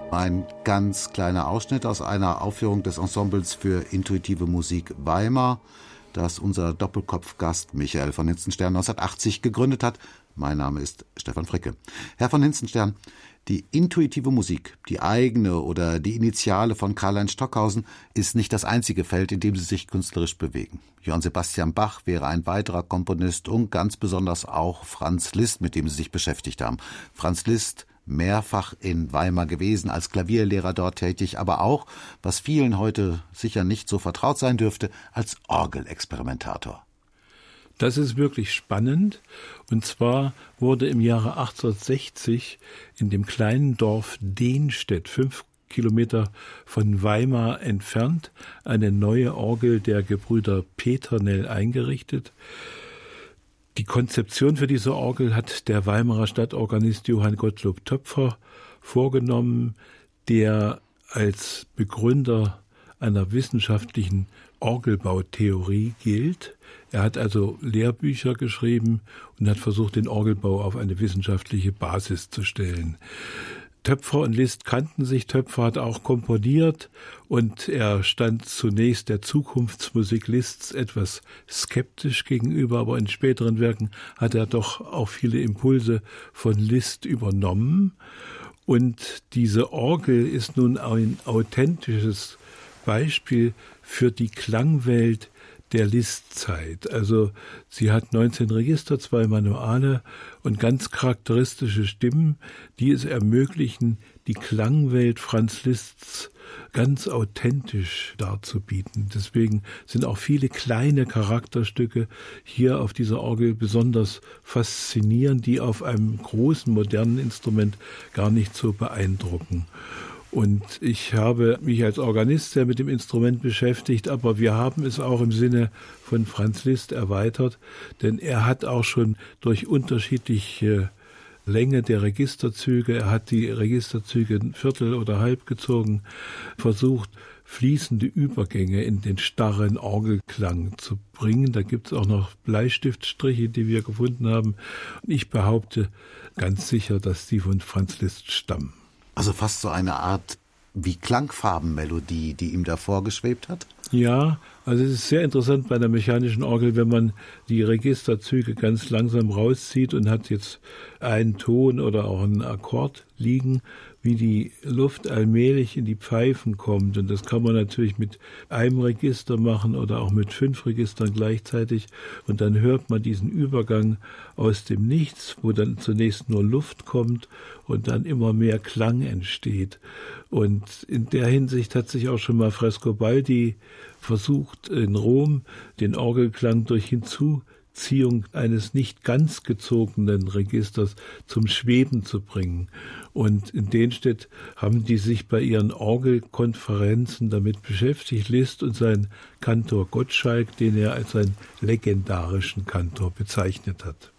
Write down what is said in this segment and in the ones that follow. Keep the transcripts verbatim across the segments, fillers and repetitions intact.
Ein ganz kleiner Ausschnitt aus einer Aufführung des Ensembles für intuitive Musik Weimar, das unser Doppelkopfgast Michael von Hinzenstern neunzehnhundertachtzig gegründet hat. Mein Name ist Stefan Fricke. Herr von Hinzenstern, die intuitive Musik, die eigene oder die Initiale von Karl-Heinz Stockhausen, ist nicht das einzige Feld, in dem Sie sich künstlerisch bewegen. Johann Sebastian Bach wäre ein weiterer Komponist und ganz besonders auch Franz Liszt, mit dem Sie sich beschäftigt haben. Franz Liszt, mehrfach in Weimar gewesen, als Klavierlehrer dort tätig, aber auch, was vielen heute sicher nicht so vertraut sein dürfte, als Orgelexperimentator. Das ist wirklich spannend. Und zwar wurde im Jahre achtzehnhundertsechzig in dem kleinen Dorf Denstedt, fünf Kilometer von Weimar entfernt, eine neue Orgel der Gebrüder Peternell eingerichtet. Die Konzeption für diese Orgel hat der Weimarer Stadtorganist Johann Gottlob Töpfer vorgenommen, der als Begründer einer wissenschaftlichen Orgelbautheorie gilt. Er hat also Lehrbücher geschrieben und hat versucht, den Orgelbau auf eine wissenschaftliche Basis zu stellen. Töpfer und Liszt kannten sich. Töpfer hat auch komponiert und er stand zunächst der Zukunftsmusik Liszts etwas skeptisch gegenüber, aber in späteren Werken hat er doch auch viele Impulse von Liszt übernommen. Und diese Orgel ist nun ein authentisches Beispiel für die Klangwelt der Liszt-Zeit. Also sie hat neunzehn Register, zwei Manuale und ganz charakteristische Stimmen, die es ermöglichen, die Klangwelt Franz Liszts ganz authentisch darzubieten. Deswegen sind auch viele kleine Charakterstücke hier auf dieser Orgel besonders faszinierend, die auf einem großen modernen Instrument gar nicht so beeindrucken. Und ich habe mich als Organist sehr mit dem Instrument beschäftigt, aber wir haben es auch im Sinne von Franz Liszt erweitert, denn er hat auch schon durch unterschiedliche Länge der Registerzüge, er hat die Registerzüge Viertel oder halb gezogen, versucht, fließende Übergänge in den starren Orgelklang zu bringen. Da gibt es auch noch Bleistiftstriche, die wir gefunden haben. Und ich behaupte ganz sicher, dass die von Franz Liszt stammen. Also fast so eine Art wie Klangfarbenmelodie, die ihm da vorgeschwebt hat? Ja, also es ist sehr interessant bei einer mechanischen Orgel, wenn man die Registerzüge ganz langsam rauszieht und hat jetzt einen Ton oder auch einen Akkord liegen, wie die Luft allmählich in die Pfeifen kommt. Und das kann man natürlich mit einem Register machen oder auch mit fünf Registern gleichzeitig. Und dann hört man diesen Übergang aus dem Nichts, wo dann zunächst nur Luft kommt und dann immer mehr Klang entsteht. Und in der Hinsicht hat sich auch schon mal Frescobaldi versucht, in Rom den Orgelklang durch Hinzuziehung eines nicht ganz gezogenen Registers zum Schweben zu bringen. Und in Denstedt haben die sich bei ihren Orgelkonferenzen damit beschäftigt, Liszt und sein Kantor Gottschalk, den er als seinen legendarischen Kantor bezeichnet hat.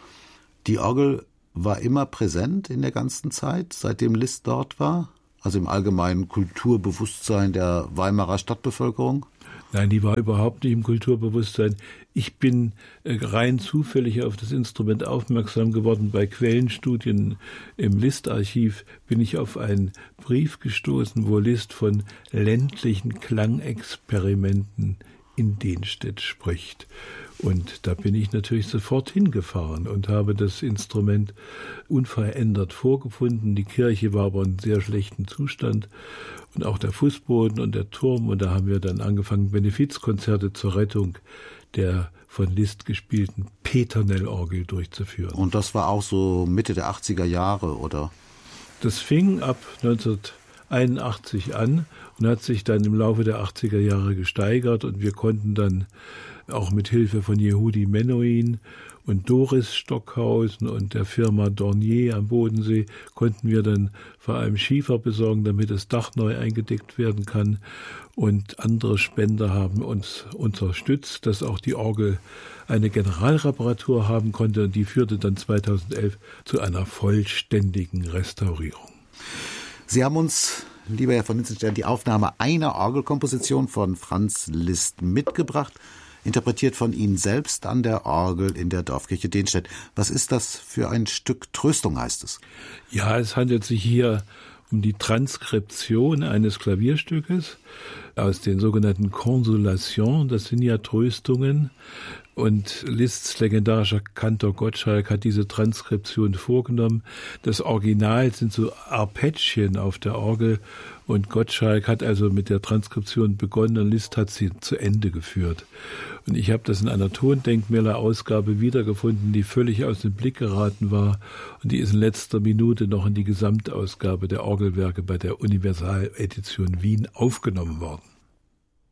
Die Orgel war immer präsent in der ganzen Zeit, seitdem Liszt dort war? Also im allgemeinen Kulturbewusstsein der Weimarer Stadtbevölkerung? Nein, die war überhaupt nicht im Kulturbewusstsein. Ich bin rein zufällig auf das Instrument aufmerksam geworden. Bei Quellenstudien im Liszt-Archiv bin ich auf einen Brief gestoßen, wo Liszt von ländlichen Klangexperimenten in Denstedt spricht. Und da bin ich natürlich sofort hingefahren und habe das Instrument unverändert vorgefunden. Die Kirche war aber in sehr schlechtem Zustand und auch der Fußboden und der Turm. Und da haben wir dann angefangen, Benefizkonzerte zur Rettung der von Liszt gespielten Peternell-Orgel durchzuführen. Und das war auch so Mitte der achtziger Jahre, oder? Das fing ab neunzehnhunderteinundachtzig an und hat sich dann im Laufe der achtziger Jahre gesteigert. Und wir konnten dann auch mit Hilfe von Yehudi Menuhin und Doris Stockhausen und der Firma Dornier am Bodensee konnten wir dann vor allem Schiefer besorgen, damit das Dach neu eingedeckt werden kann. Und andere Spender haben uns unterstützt, dass auch die Orgel eine Generalreparatur haben konnte. Und die führte dann zweitausendelf zu einer vollständigen Restaurierung. Sie haben uns, lieber Herr von Hinzenstern, die Aufnahme einer Orgelkomposition von Franz Liszt mitgebracht, interpretiert von Ihnen selbst an der Orgel in der Dorfkirche Denstedt. Was ist das für ein Stück Tröstung, heißt es? Ja, es handelt sich hier um die Transkription eines Klavierstückes aus den sogenannten Consolations, das sind ja Tröstungen. Und Liszts legendarischer Kantor Gottschalk hat diese Transkription vorgenommen. Das Original sind so Arpeggien auf der Orgel und Gottschalk hat also mit der Transkription begonnen und Liszt hat sie zu Ende geführt. Und ich habe das in einer Tondenkmäler-Ausgabe wiedergefunden, die völlig aus dem Blick geraten war und die ist in letzter Minute noch in die Gesamtausgabe der Orgelwerke bei der Universal-Edition Wien aufgenommen worden.